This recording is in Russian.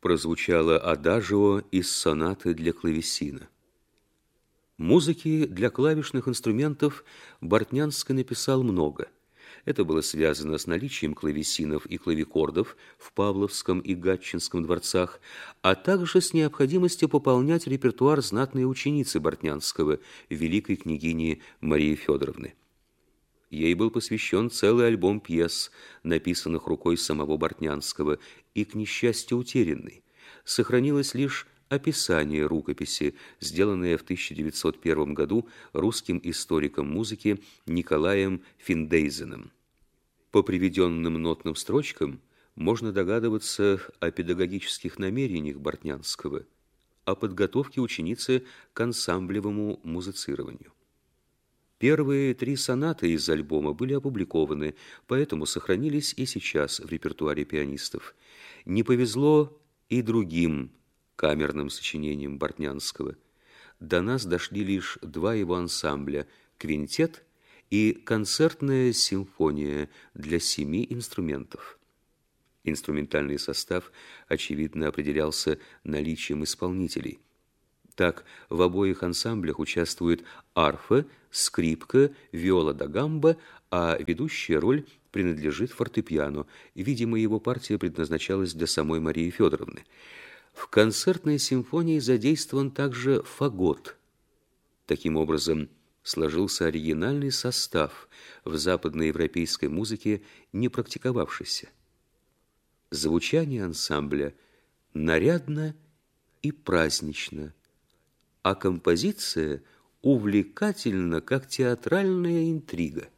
прозвучало адажио из сонаты для клавесина. Музыки для клавишных инструментов Бортнянский написал много. Это было связано с наличием клавесинов и клавикордов в Павловском и Гатчинском дворцах, а также с необходимостью пополнять репертуар знатной ученицы Бортнянского, великой княгини Марии Федоровны. Ей был посвящен целый альбом пьес, написанных рукой самого Бортнянского, и, к несчастью, утерянный. Сохранилось лишь описание рукописи, сделанное в 1901 году русским историком музыки Николаем Финдейзеном. По приведенным нотным строчкам можно догадываться о педагогических намерениях Бортнянского, о подготовке ученицы к ансамблевому музицированию. Первые 3 сонаты из альбома были опубликованы, поэтому сохранились и сейчас в репертуаре пианистов. Не повезло и другим камерным сочинениям Бортнянского. До нас дошли лишь 2 его ансамбля «Квинтет» и «Концертная симфония» для 7 инструментов. Инструментальный состав, очевидно, определялся наличием исполнителей. Так, в обоих ансамблях участвуют арфа, скрипка, виола да гамба, а ведущая роль принадлежит фортепиано. Видимо, его партия предназначалась для самой Марии Федоровны. В концертной симфонии задействован также фагот. Таким образом, сложился оригинальный состав в западноевропейской музыке, не практиковавшийся. Звучание ансамбля нарядно и празднично, а композиция увлекательна, как театральная интрига.